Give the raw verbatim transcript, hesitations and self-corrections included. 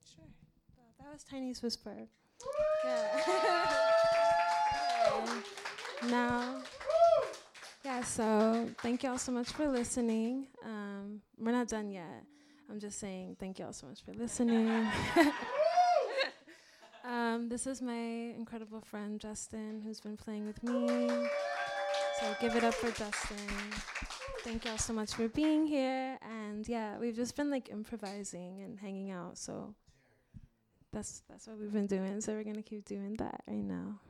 Sure. That, that was Tiny's Whisper. Yeah. Now, yeah, so thank y'all so much for listening. Um, we're not done yet. I'm just saying thank y'all so much for listening. um, this is my incredible friend, Justin, who's been playing with me. So give it up for Justin. Thank y'all so much for being here. And yeah, we've just been like improvising and hanging out. So that's that's what we've been doing. So we're going to keep doing that right now.